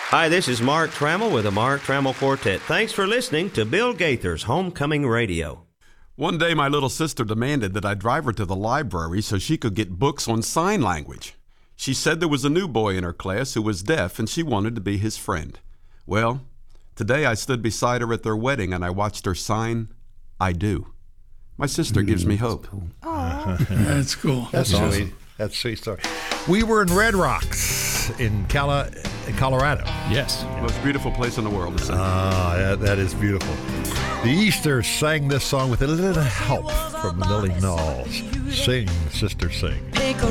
Hi, this is Mark Trammell with the Mark Trammell Quartet. Thanks for listening to Bill Gaither's Homecoming Radio. One day my little sister demanded that I drive her to the library so she could get books on sign language. She said there was a new boy in her class who was deaf and she wanted to be his friend. Well, today I stood beside her at their wedding and I watched her sign, "I do." My sister gives me hope. That's cool. That's awesome. That's a sweet story. We were in Red Rocks in Colorado. Yes. Most beautiful place in the world to sing. That is beautiful. The Easters sang this song with a little help from Lily Knowles. Sing, sister, sing.